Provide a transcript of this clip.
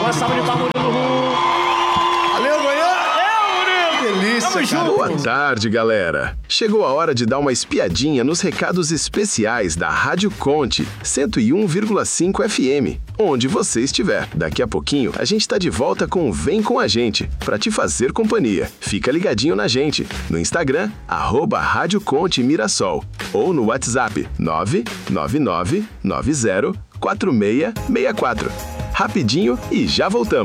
Uma salva de palmas, Murilo. Valeu, Goiânia! Delícia, cara. Boa tarde, galera. Chegou a hora de dar uma espiadinha nos recados especiais da Rádio Conte 101,5 FM, onde você estiver. Daqui a pouquinho, a gente tá de volta com o Vem Com a Gente, pra te fazer companhia. Fica ligadinho na gente, no Instagram, @Rádio Conte Mirassol, ou no WhatsApp 999904664. Rapidinho e já voltamos.